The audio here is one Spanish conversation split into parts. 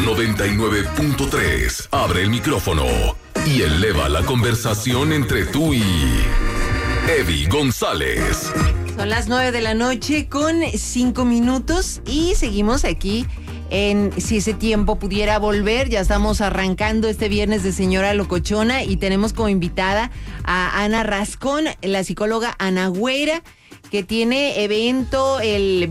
99.3. Abre el micrófono y eleva la conversación entre tú y Evi González. Son las 9:00 con 5 minutos y seguimos aquí en Si ese tiempo pudiera volver. Ya estamos arrancando este viernes de Señora Locochona y tenemos como invitada a Ana Rascón, la psicóloga Ana Güera, que tiene evento el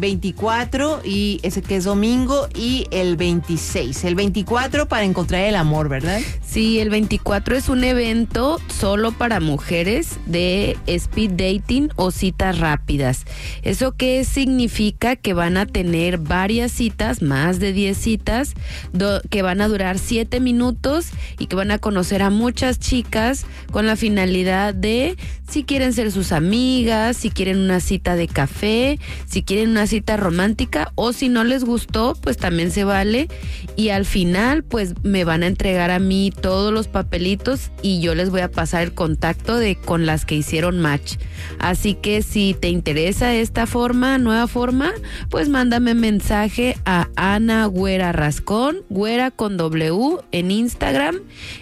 24, y ese que es domingo, y el 26. El 24 para encontrar el amor, ¿verdad? Sí, el 24 es un evento solo para mujeres de speed dating o citas rápidas. ¿Eso qué significa? Que van a tener varias citas, más de 10 citas, que van a durar 7 minutos y que van a conocer a muchas chicas con la finalidad de, si quieren ser sus amigas, si quieren una cita de café, si quieren una cita romántica, o si no les gustó, pues también se vale. Y al final, pues me van a entregar a mí todos los papelitos y yo les voy a pasar el contacto con las que hicieron match. Así que si te interesa esta nueva forma, pues mándame mensaje a Ana Güera Rascón, Güera con W, en Instagram.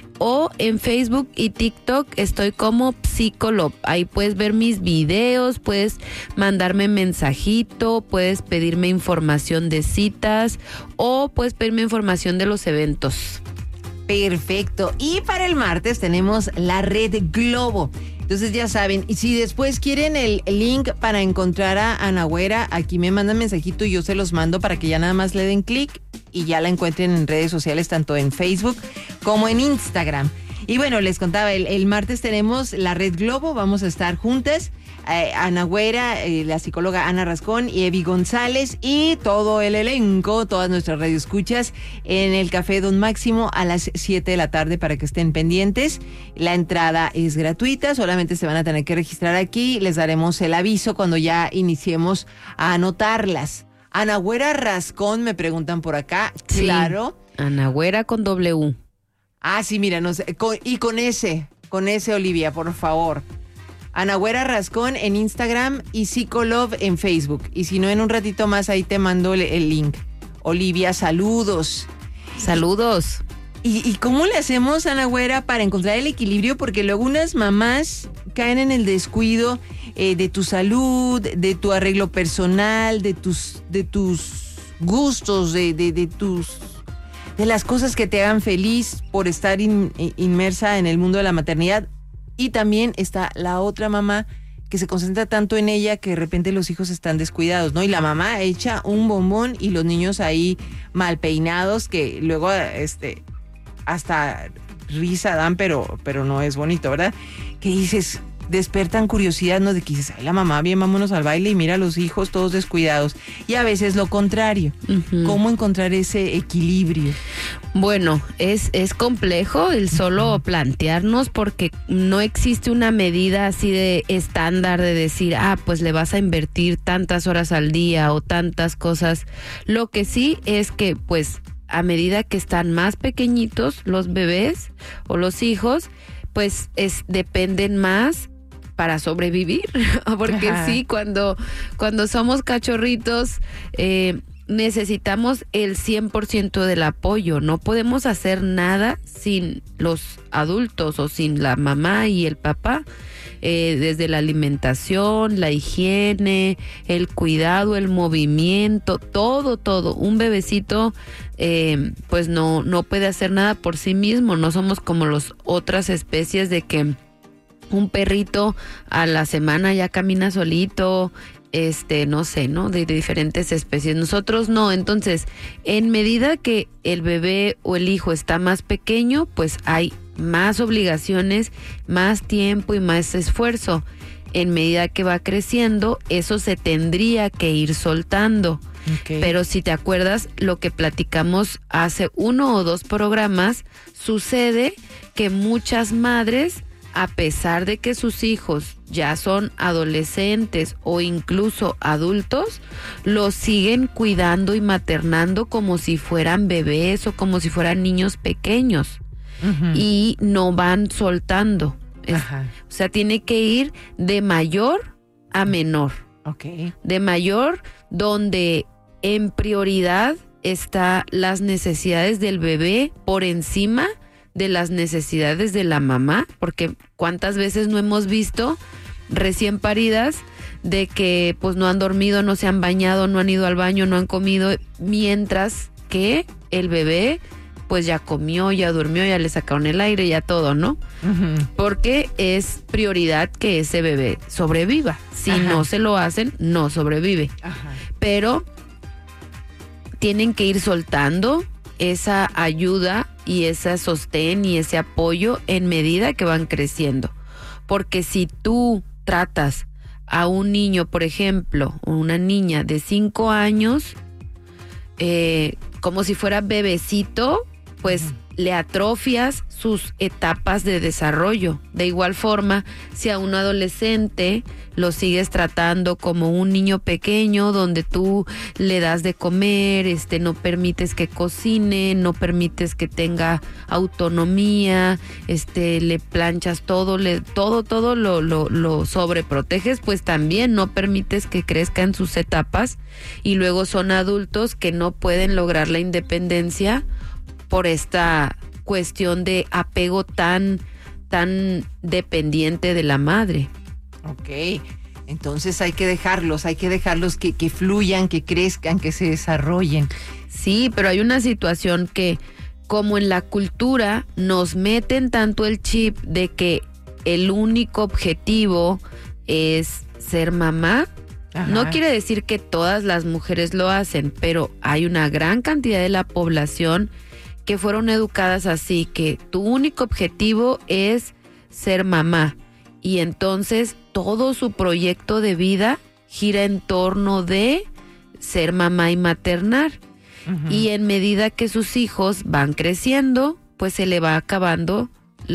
O en Facebook y TikTok estoy como Psicolop. Ahí puedes ver mis videos, puedes mandarme mensajito, puedes pedirme información de citas o puedes pedirme información de los eventos. Perfecto. Y para el martes tenemos la Red Globo. Entonces ya saben, y si después quieren el link para encontrar a Ana Güera, aquí me mandan mensajito y yo se los mando para que ya nada más le den clic y ya la encuentren en redes sociales, tanto en Facebook como en Instagram. Y bueno, les contaba, el martes tenemos la Red Globo, vamos a estar juntas, Ana Güera, la psicóloga Ana Rascón y Evi González y todo el elenco, todas nuestras radioescuchas en el Café Don Máximo a las 7 de la tarde para que estén pendientes. La entrada es gratuita, solamente se van a tener que registrar aquí, les daremos el aviso cuando ya iniciemos a anotarlas. Ana Güera Rascón, me preguntan por acá, sí, claro. Ana Güera con W. Ah, sí, mira, no sé, con ese, Olivia, por favor. Ana Güera Rascón en Instagram y Psicolove en Facebook. Y si no, en un ratito más ahí te mando el link. Olivia, saludos. Saludos. ¿Y cómo le hacemos, Ana Güera, para encontrar el equilibrio? Porque luego unas mamás caen en el descuido de tu salud, de tu arreglo personal, de tus gustos, de las cosas que te hagan feliz por estar inmersa en el mundo de la maternidad. Y también está la otra mamá que se concentra tanto en ella que de repente los hijos están descuidados, ¿no? Y la mamá echa un bombón y los niños ahí mal peinados que luego hasta risa dan, pero no es bonito, ¿verdad? Que dices, despertan curiosidad, ¿no? De que dices, ay, la mamá, bien, vámonos al baile, y mira a los hijos todos descuidados. Y a veces lo contrario. Uh-huh. ¿Cómo encontrar ese equilibrio? Bueno, es complejo el solo plantearnos, porque no existe una medida así de estándar de decir, pues le vas a invertir tantas horas al día o tantas cosas. Lo que sí es que, pues, a medida que están más pequeñitos los bebés o los hijos, pues dependen más para sobrevivir, porque ajá, sí, cuando somos cachorritos, necesitamos el 100% del apoyo. No podemos hacer nada sin los adultos o sin la mamá y el papá, desde la alimentación, la higiene, el cuidado, el movimiento, todo. Un bebecito pues no puede hacer nada por sí mismo. No somos como las otras especies de que un perrito a la semana ya camina solito, no sé, ¿no? De diferentes especies. Nosotros no. Entonces, en medida que el bebé o el hijo está más pequeño, pues hay más obligaciones, más tiempo y más esfuerzo. En medida que va creciendo, eso se tendría que ir soltando. Okay. Pero si te acuerdas lo que platicamos hace 1 o 2 programas, sucede que muchas madres, a pesar de que sus hijos ya son adolescentes o incluso adultos, los siguen cuidando y maternando como si fueran bebés o como si fueran niños pequeños. Uh-huh. Y no van soltando. O sea, tiene que ir de mayor a menor. Okay. De mayor, donde en prioridad está las necesidades del bebé por encima de las necesidades de la mamá, porque cuántas veces no hemos visto recién paridas de que pues no han dormido, no se han bañado, no han ido al baño, no han comido, mientras que el bebé pues ya comió, ya durmió, ya le sacaron el aire, ya todo, ¿no? Uh-huh. Porque es prioridad que ese bebé sobreviva. Si no se lo hacen, no sobrevive. Ajá. Pero tienen que ir soltando esa ayuda y ese sostén y ese apoyo en medida que van creciendo. Porque si tú tratas a un niño, por ejemplo, una niña de 5 años, como si fuera bebecito, pues le atrofias sus etapas de desarrollo. De igual forma, si a un adolescente lo sigues tratando como un niño pequeño, donde tú le das de comer, no permites que cocine, no permites que tenga autonomía, le planchas todo, todo lo sobreproteges, pues también no permites que crezca en sus etapas, y luego son adultos que no pueden lograr la independencia por esta cuestión de apego tan dependiente de la madre. Ok, entonces hay que dejarlos que fluyan, que crezcan, que se desarrollen. Sí, pero hay una situación que, como en la cultura, nos meten tanto el chip de que el único objetivo es ser mamá. Ajá. No quiere decir que todas las mujeres lo hacen, pero hay una gran cantidad de la población que fueron educadas así, que tu único objetivo es ser mamá, y entonces todo su proyecto de vida gira en torno de ser mamá y maternar. Uh-huh. Y en medida que sus hijos van creciendo, pues se le va acabando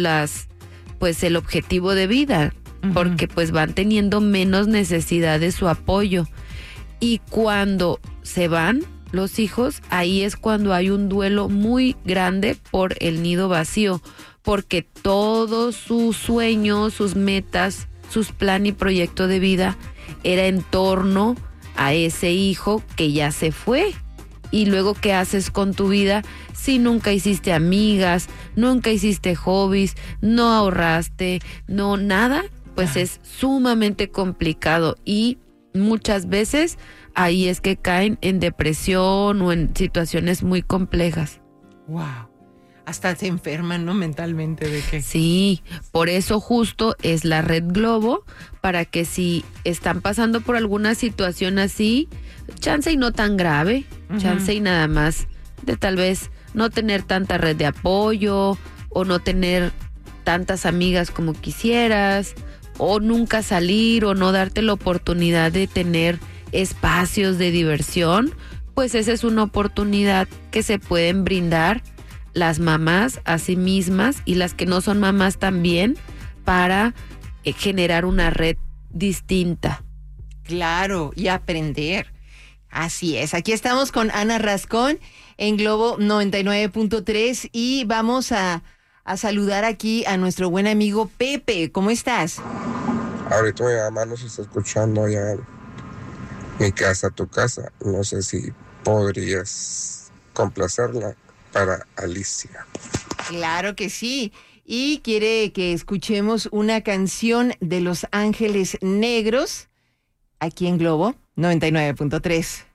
el objetivo de vida, uh-huh, porque pues van teniendo menos necesidad de su apoyo. Y cuando se van los hijos, ahí es cuando hay un duelo muy grande por el nido vacío, porque todos sus sueños, sus metas, sus plan y proyecto de vida era en torno a ese hijo que ya se fue. Y luego, ¿qué haces con tu vida si nunca hiciste amigas, nunca hiciste hobbies, no ahorraste, no nada? Pues es sumamente complicado, y muchas veces ahí es que caen en depresión o en situaciones muy complejas. Wow. Hasta se enferman, ¿no? Mentalmente de que... Sí, por eso justo es la Red Globo, para que si están pasando por alguna situación así, chance y no tan grave, uh-huh, chance y nada más de tal vez no tener tanta red de apoyo, o no tener tantas amigas como quisieras, o nunca salir, o no darte la oportunidad de tener espacios de diversión, pues esa es una oportunidad que se pueden brindar las mamás a sí mismas, y las que no son mamás también, para generar una red distinta. Claro, y aprender. Así es. Aquí estamos con Ana Rascón en Globo 99.3 y vamos a saludar aquí a nuestro buen amigo Pepe. ¿Cómo estás? Ahorita mi mamá nos está escuchando allá en mi casa, tu casa. No sé si podrías complacerla para Alicia. Claro que sí. Y quiere que escuchemos una canción de Los Ángeles Negros aquí en Globo 99.3.